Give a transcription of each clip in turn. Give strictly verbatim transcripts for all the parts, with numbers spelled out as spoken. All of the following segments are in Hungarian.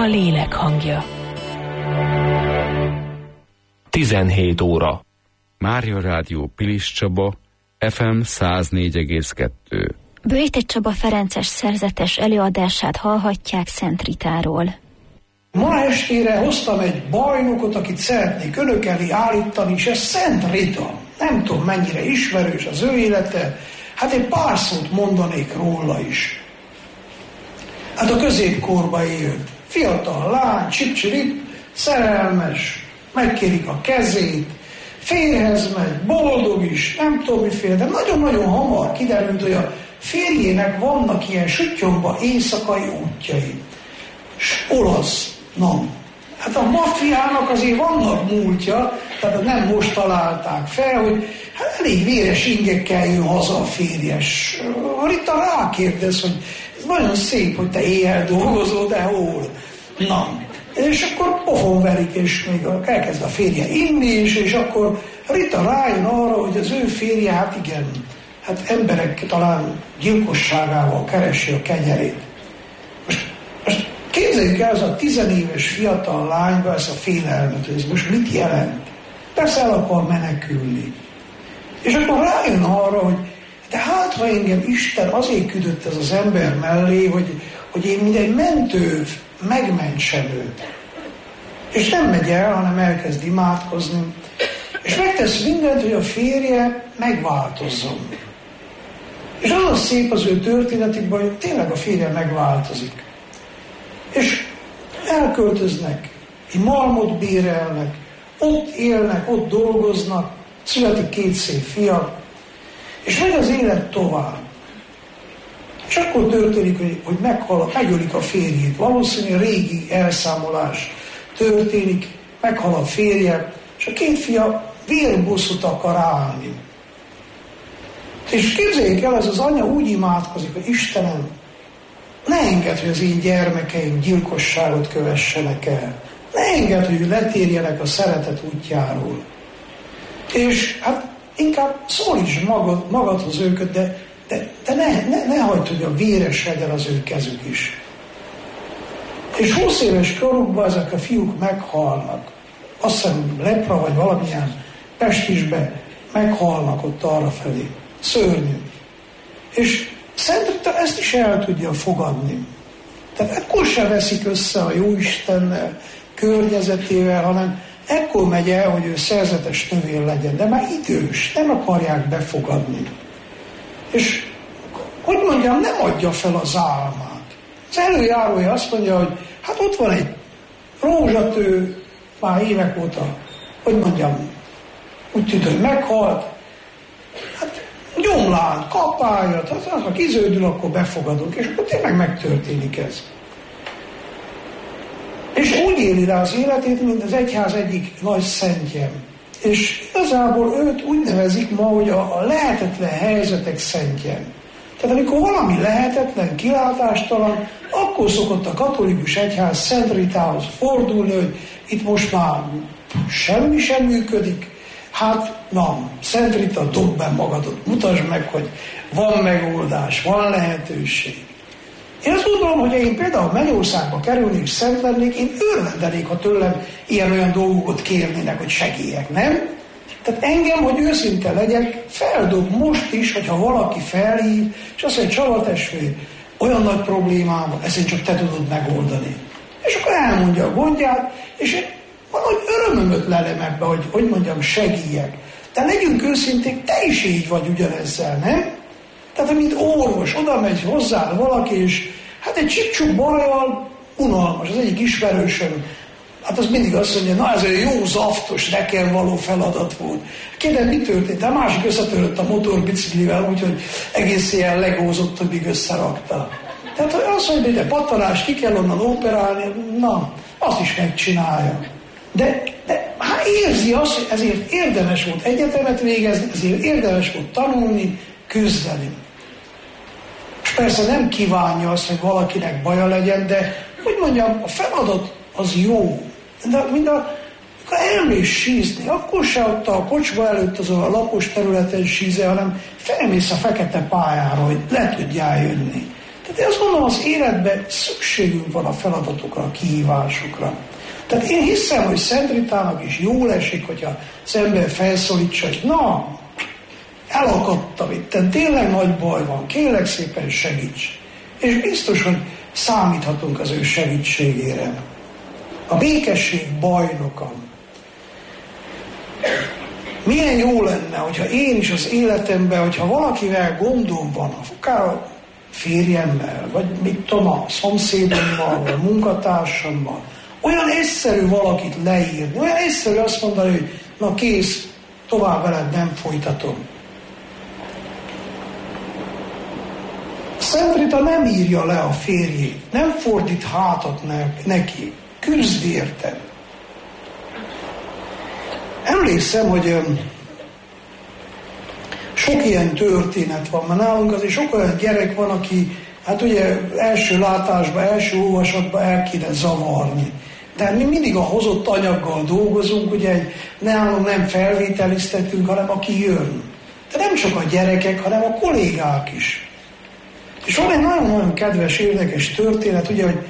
lélek hangja. tizenhét óra. Mária Rádió Pilis Csaba, ef em száz négy egész kettő. Böjte Csaba ferences szerzetes előadását hallhatják Szent Ritáról. Ma estére hoztam egy bajnokot, akit szeretnék önök elé állítani, és ez Szent Rita. Nem tudom, mennyire ismerős az ő élete, hát egy pár szót mondanék róla is. Hát a középkorba élt. Fiatal lány, csip-csirip, szerelmes, megkérik a kezét, férjhez megy, boldog is, nem tudom miféle, de nagyon-nagyon hamar kiderült, hogy a férjének vannak ilyen süttyomba éjszakai útjai. S olasz, nem. Hát a maffiának azért vannak múltja, tehát nem most találták fel, hogy hát elég véres ingekkel jön haza a férjes. A Rita rákérdez, hogy ez nagyon szép, hogy te éjjel dolgozol, de hol? Na, és akkor pofon verik, és még elkezd a férje inni is, és akkor Rita rájön arra, hogy az ő férje, hát igen, hát emberek talán gyilkosságával keresi a kenyerét. Most, most képzeljük el, az a tizenéves fiatal lányba ezt a félelmet, hogy ez most mit jelent? Persze el akar menekülni. És akkor rájön arra, hogy de hát, ha engem Isten azért küldött ez az ember mellé, hogy, hogy én mint egy mentő megmentsem őt. És nem megy el, hanem elkezd imádkozni, és megtesz mindent, hogy a férje megváltozzon. És az a szép az ő történetükben, hogy tényleg a férje megváltozik. És elköltöznek, egy malmot bérelnek, ott élnek, ott dolgoznak, születik két szép fia, és megy az élet tovább. És akkor történik, hogy, hogy meghal, megölik a férjét. Valószínűleg régi elszámolás történik, meghal a férje, és a két fia vérbosszút akar állni. És képzeljék el, ez az anya úgy imádkozik, hogy Istenem, ne engedd, hogy az én gyermekeim gyilkosságot kövessenek el. Ne engedd, hogy letérjenek a szeretet útjáról. És hát inkább szólíts magad, magadhoz őket, de, de, de ne, ne, ne hagyd, hogy a véres legyen az ő kezük is. És húsz éves korukban ezek a fiúk meghalnak. Azt hiszem lepra vagy valamilyen pestisbe meghalnak ott arrafelé. Szörnyű. És Szent Rita ezt is el tudja fogadni. Tehát ekkor se veszik össze a Jóistennel, környezetével, hanem ekkor megy el, hogy ő szerzetes nővér legyen, de már idős, nem akarják befogadni. És, hogy mondjam, nem adja fel az álmát. Az előjárója azt mondja, hogy hát ott van egy rózsatő, már évek óta, hogy mondjam, úgy tűnt, hogy meghalt, hát gyomlán, kapályat, hát az, ha kiződül, akkor befogadunk, és akkor tényleg megtörténik ez. És úgy éli rá az életét, mint az egyház egyik nagy szentje. És igazából őt úgy nevezik ma, hogy a, a lehetetlen helyzetek szentje. Tehát amikor valami lehetetlen, kilátástalan, akkor szokott a katolikus egyház Szent Ritához fordulni, hogy itt most már semmi sem működik. Hát, na, Szent Rita, dobd be magadat, mutasd meg, hogy van megoldás, van lehetőség. Én azt gondolom, hogy én például Mennyországba kerülnék és szent lennék, én örvendenék, ha tőlem ilyen-olyan dolgokat kérnének, hogy segélyek, nem? Tehát engem, hogy őszinte legyek, feldob most is, hogyha valaki felhív, és azt mondja, Csaba testvér, olyan nagy problémám van, ezt én csak te tudod megoldani. És akkor elmondja a gondját, és én valahogy örömömöt lelem ebbe, hogy, hogy mondjam, segíjek. De legyünk őszinték, te is így vagy ugyanezzel, nem? Tehát, mint orvos, oda megy hozzá valaki, és hát egy csipcsuk bajjal unalmas. Az egyik ismerősöm, hát az mindig azt mondja, na ez egy jó zaftos, nekem való feladat volt. Kérdem, mi történt? A másik összetörött a motorbiciklivel, úgyhogy egész ilyen legózott, amíg összerakta. Tehát, hogy azt mondja, hogy de pattanás, ki kell onnan operálni, na, azt is megcsinálja. De, de hát érzi azt, hogy ezért érdemes volt egyetemet végezni, ezért érdemes volt tanulni, küzdeni. És persze nem kívánja azt, hogy valakinek baja legyen, de hogy mondjam, a feladat az jó. De mind a, amikor elmész sízni, akkor se ott a kocsma előtt azon a lapos területen síze, hanem felmész a fekete pályára, hogy le tudjál jönni. Tehát De azt gondolom, az életben szükségünk van a feladatokra, a kihívásokra. Tehát én hiszem, hogy Szent Ritának is jól esik, hogyha az ember felszólítsa, hogy na, elakadtam itt, tényleg nagy baj van, kérlek szépen segíts. És biztos, hogy számíthatunk az ő segítségére. A békesség bajnoka. Milyen jó lenne, hogyha én is az életemben, hogyha valakivel gondom van, akár a férjemmel, vagy mit tudom, a szomszédommal, vagy a munkatársammal, olyan egyszerű valakit leírni, olyan egyszerű azt mondani, hogy na kész, tovább veled nem folytatom. Szent Rita nem írja le a férjét, nem fordít hátat neki, küzd érte. Emlékszem, hogy sok ilyen történet van, mert nálunk azért sok olyan gyerek van, aki hát ugye első látásban, első olvasatban el kéne zavarni. De mi mindig a hozott anyaggal dolgozunk, ugye nálunk nem felvételiztetünk, hanem aki jön. De nem csak a gyerekek, hanem a kollégák is. És van egy nagyon-nagyon kedves, érdekes történet, ugye, hogy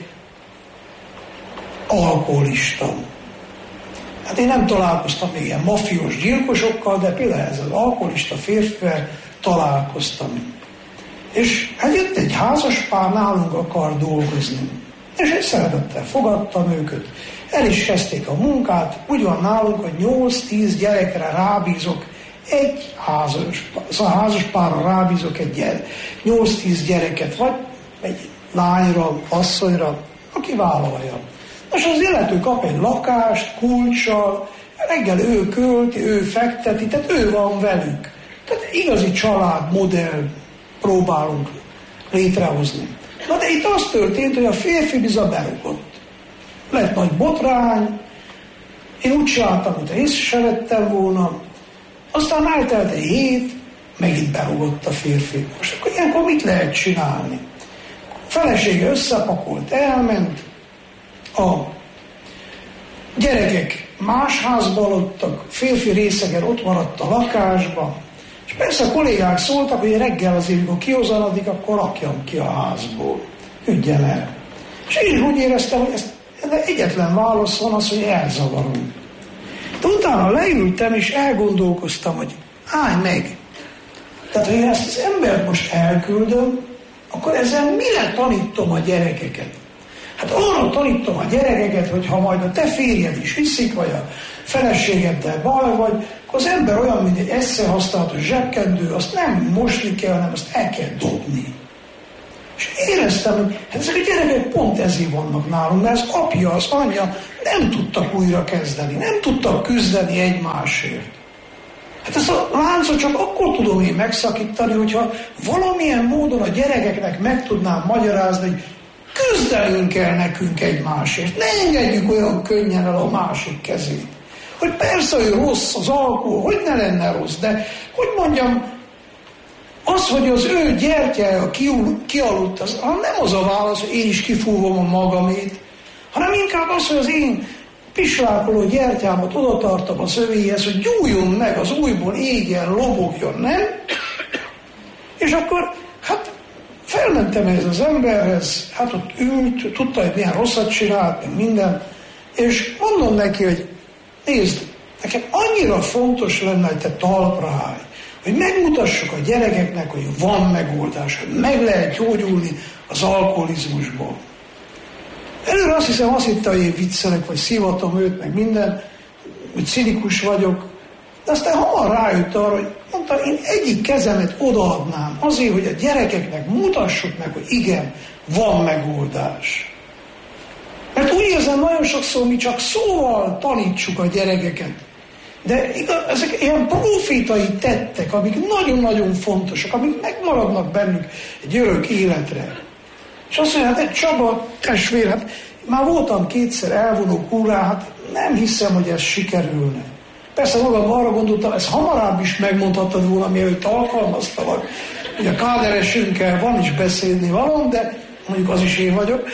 alkoholista. Hát én nem találkoztam még ilyen mafiós gyilkosokkal, de például ez az alkoholista férfivel találkoztam. És hát jött egy házaspár, nálunk akar dolgozni. És én szeretettel fogadtam őket. El is kezdték a munkát. Úgy van nálunk, hogy nyolc-tíz gyerekre rábízok egy házas, szóval a házaspárra rábízok egy gyere, nyolc-tíz gyereket, vagy egy lányra, asszonyra, aki vállalja. Most az illető kap egy lakást, kulccsal, reggel ő költi, ő fekteti, tehát ő van velük. Tehát igazi családmodell próbálunk létrehozni. Na de itt az történt, hogy a férfi biza berugott. Lett nagy botrány, én úgy csináltam, mint észre se vettem volna, aztán eltelt egy hét, megint berugott a férfi. Most akkor ilyenkor mit lehet csinálni? A felesége összepakolt, elment, a gyerekek más házba aludtak, férfi részegen ott maradt a lakásban, és persze a kollégák szóltak, hogy reggel azért, amikor kihozanadik, akkor rakjam ki a házból, üdjen el. És én úgy éreztem, hogy ezt, de egyetlen válasz van az, hogy elzavarom. De utána leültem, és elgondolkoztam, hogy állj meg. Tehát, ha én ezt az embert most elküldöm, akkor ezzel mire tanítom a gyerekeket? Hát arra tanítom a gyerekeket, hogy ha majd a te férjed is viszik, vagy a feleségeddel baj vagy, akkor az ember olyan, mint egy egyszer használatos zsebkendő, azt nem mosni kell, hanem azt el kell dobni. És éreztem, hogy hát ezek a gyerekek pont ezért vannak nálunk, mert az apja, az anyja nem tudtak újra kezdeni, nem tudtak küzdeni egymásért. Hát ezt a láncot csak akkor tudom én megszakítani, hogyha valamilyen módon a gyerekeknek meg tudnám magyarázni, hogy küzdenünk kell nekünk egymásért. Ne engedjük olyan könnyen el a másik kezét. Hogy persze, hogy rossz az alkohol, hogy ne lenne rossz, de hogy mondjam, az, hogy az ő gyertyája kialudt, az nem az a válasz, hogy én is kifúvom a magamét, hanem inkább az, hogy az én pislákoló gyertyámat oda tartom az övéhez, hogy gyújjon meg, az újból égjen, lobogjon, nem? És akkor, hát felmentem ez az emberhez, hát ott ült, tudta, hogy milyen rosszat csinált, meg minden, és mondom neki, hogy nézd, nekem annyira fontos lenne, hogy te talpra állj, hogy megmutassuk a gyerekeknek, hogy van megoldás, hogy meg lehet gyógyulni az alkoholizmusból. Előre azt hiszem, azt hitte, hogy én viccelek, vagy szívatom őt, meg minden, hogy cinikus vagyok, de aztán hamar rájött arra, hogy mondta, én egyik kezemet odaadnám azért, hogy a gyerekeknek mutassuk meg, hogy igen, van megoldás. Mert úgy érzem, nagyon sokszor mi csak szóval tanítsuk a gyerekeket. De igaz, ezek ilyen profétai tettek, amik nagyon-nagyon fontosak, amik megmaradnak bennük egy örök életre. És azt mondja, hát egy Csaba testvér, hát már voltam kétszer elvonó kúrán, hát nem hiszem, hogy ez sikerülne. Persze magam arra gondoltam, ezt hamarabb is megmondhattad volna, mielőtt alkalmaztalak. Ugye a káderesünkkel van is beszélni valami, de mondjuk az is én vagyok.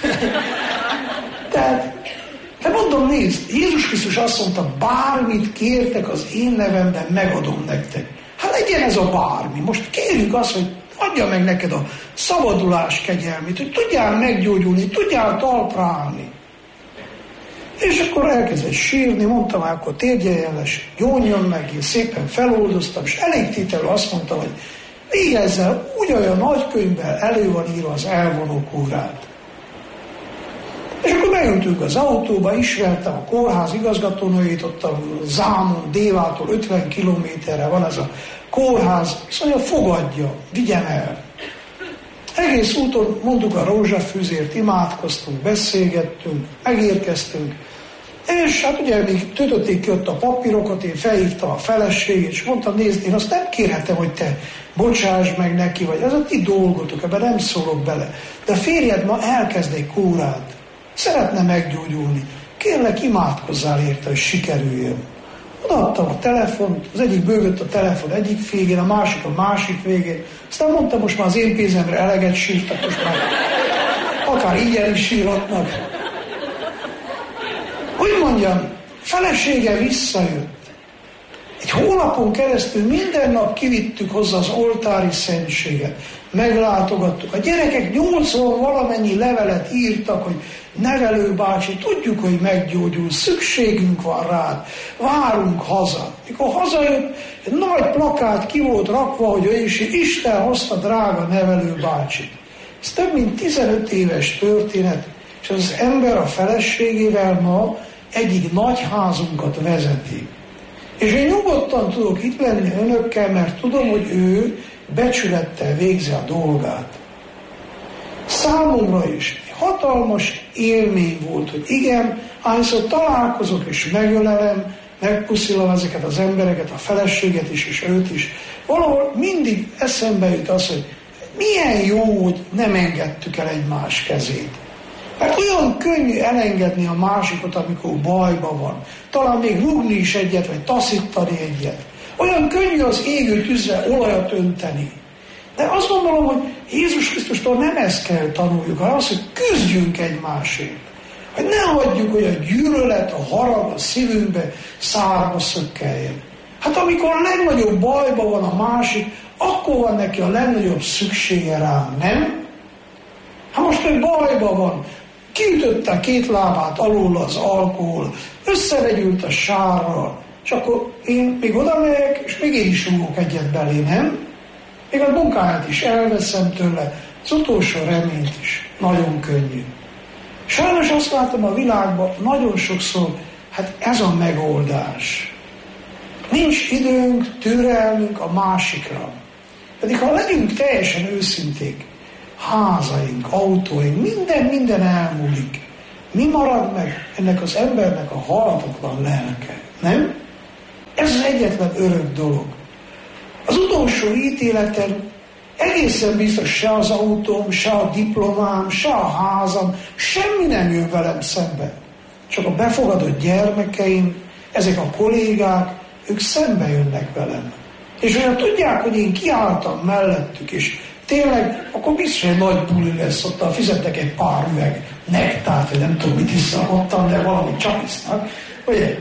Tehát, de mondom, nézd, Jézus Krisztus azt mondta, bármit kértek az én nevemben, megadom nektek. Hát legyen ez a bármi. Most kérjük azt, hogy adj adja meg neked a szabadulás kegyelmét, hogy tudjál meggyógyulni, tudjál talpra állni. És akkor elkezdett sírni, mondtam, akkor térdeljen le, gyónjon meg, én szépen feloldoztam, és elég tételő azt mondtam, hogy végezzel, ugyanolyan nagy könyvben elő van írva az elvonó kúrát. És akkor beültünk az autóba, ismertem a kórház igazgatónőjét, ott a Zámon, Dévától ötven kilométerre van ez a kórház, és mondja, fogadja, vigyem el. Egész úton mondtuk a rózsafűzért, imádkoztunk, beszélgettünk, megérkeztünk, és hát ugye még töltötték ki ott a papírokat, én felhívtam a feleségét, és mondtam, nézd, én azt nem kérhetem, hogy te bocsáss meg neki, vagy ez a ti dolgotok, ebben nem szólok bele. De a férjed ma elkezd egy kórát, szeretne meggyógyulni, kérlek, imádkozzál érte, hogy sikerüljön. Odaadtam a telefont, az egyik bőgött a telefon egyik végén, a másik a másik végén. Aztán mondtam, most már az én pénzemre eleget sírtak, most már akár így el is sírhatnak. Hogy mondjam, felesége visszajött. Egy hónapon keresztül minden nap kivittük hozzá az oltári szentséget. Meglátogattuk. A gyerekek nyolcvan valamennyi levelet írtak, hogy nevelőbácsi, tudjuk, hogy meggyógyul, szükségünk van rád, várunk haza. Mikor hazajött, egy nagy plakát ki volt rakva, hogy ő is Isten hozta drága nevelőbácsit. Ez több mint tizenöt éves történet, és az ember a feleségével ma egyik nagyházunkat vezeti. És én nyugodtan tudok itt lenni önökkel, mert tudom, hogy ő becsülettel végzi a dolgát. Számomra is hatalmas élmény volt, hogy igen, hányszor találkozok és megölelem, megpuszilom ezeket az embereket, a feleséget is, és őt is. Valahol mindig eszembe jut az, hogy milyen jó, hogy nem engedtük el egymás kezét. Mert olyan könnyű elengedni a másikot, amikor bajban van. Talán még rúgni is egyet, vagy taszítani egyet. Olyan könnyű az égő tűzre olajat önteni. De azt gondolom, hogy Jézus Krisztustól nem ezt kell tanuljuk, hanem azt, hogy küzdjünk egymásért. Hogy ne hagyjuk, hogy a gyűlölet, a harag a szívünkbe szárba szökkeljen. Hát amikor a legnagyobb bajban van a másik, akkor van neki a legnagyobb szüksége rám, nem? Hát most ő bajban van, kiütötte két lábát alól az alkohol, összevegyült a sárral, és akkor én még oda megyek, és még én is rúgok egyet belé, nem? Még a munkáját is elveszem tőle, az utolsó reményt is. Nagyon könnyű. Sajnos azt látom a világban nagyon sokszor, hát ez a megoldás. Nincs időnk, türelmünk a másikra. Pedig ha legyünk teljesen őszinték, házaink, autóink, minden, minden elmúlik. Mi marad meg ennek az embernek a halhatatlan lelke? Nem? Ez az egyetlen örök dolog. Az utolsó ítéleten egészen biztos se az autóm, se a diplomám, se a házam, semmi nem jön velem szembe. Csak a befogadott gyermekeim, ezek a kollégák, ők szembe jönnek velem. És olyan tudják, hogy én kiálltam mellettük, és tényleg, akkor biztos, hogy nagy buli lesz, ott fizetnek egy pár üveg nektárt, vagy nem tudom, mit isznak ottan, de valamit csak isznak. Ugye,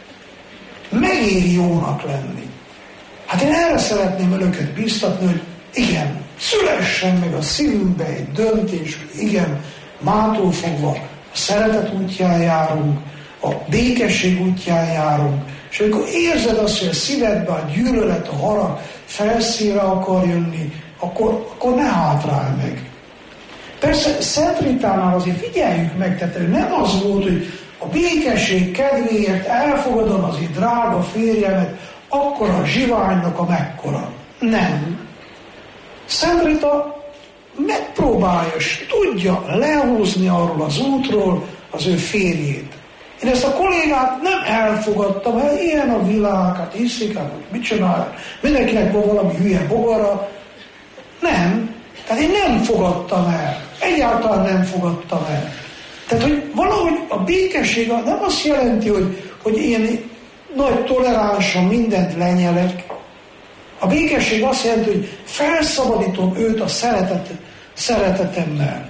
megéri jónak lenni. Hát én erre szeretném önöket bíztatni, hogy igen, szülessen meg a szívünkbe egy döntés, hogy igen, mától fogva a szeretet útján járunk, a békesség útján járunk, és amikor érzed azt, hogy a szívedbe a gyűlölet, a harag felszínre akar jönni, akkor, akkor ne hátrálj meg. Persze Szent Ritánál azért figyeljük meg, tehát nem az volt, hogy a békesség kedvéért elfogadom az itt drága férjemet, akkora a zsiványnak a mekkora. Nem. Szent Rita megpróbálja, és tudja lehúzni arról az útról az ő férjét. Én ezt a kollégát nem elfogadtam, hát ilyen a világ, hát hiszik, hát mit csinál, mindenkinek van valami hülye bogara. Nem. Tehát én nem fogadtam el. Egyáltalán nem fogadtam el. Tehát, hogy valahogy a békesség nem azt jelenti, hogy, hogy én nagy toleránsan mindent lenyelek. A békesség azt jelenti, hogy felszabadítom őt a szeretet, szeretetemmel.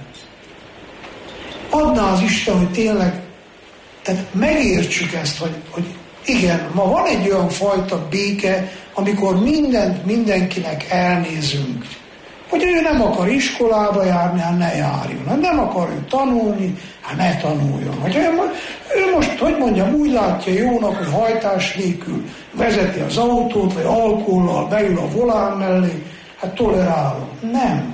Adná az Isten, hogy tényleg, tehát megértsük ezt, hogy, hogy igen, ma van egy olyan fajta béke, amikor mindent mindenkinek elnézünk. Hogy ő nem akar iskolába járni, hát ne járjon. Hát nem akar ő tanulni, hát ne tanuljon. Hogy ő, ő most, hogy mondjam, úgy látja jónak, hogy hajtás nélkül vezeti az autót, vagy alkohollal beül a volán mellé, hát tolerálom. Nem.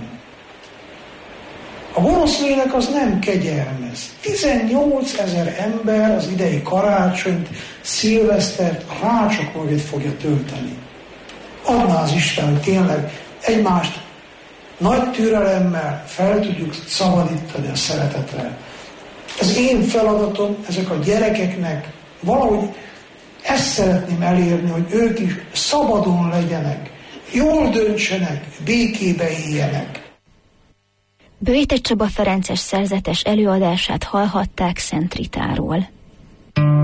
A gonosz lélek az nem kegyelmez. tizennyolcezer ember az idei karácsonyt, szilvesztert a rácsok mögött fogja tölteni. Adná az Isten, hogy tényleg egymást nagy türelemmel fel tudjuk szabadítani a szeretetre. Ez én feladatom, ezek a gyerekeknek valahogy ezt szeretném elérni, hogy ők is szabadon legyenek, jól döntsenek, békébe éljenek. Böjte Csaba ferences szerzetes előadását hallhatták Szent Ritáról.